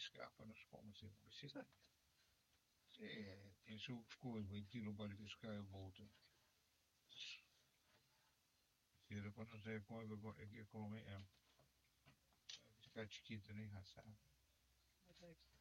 scarpa non si può mettere come si sa. E in su scuola poi tiro un po' di pescare a volte. Se dopo non sai poi che come è. Pescare chiquito nem raçado.